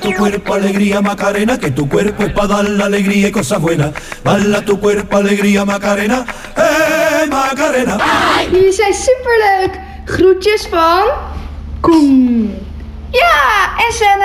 Tu cuerpo alegría Macarena, que tu cuerpo es para dar la alegría y cosas buenas. Bala tu cuerpo alegría Macarena, Macarena. Jullie zijn superleuk. Groetjes van Koen. Ja, en Senne.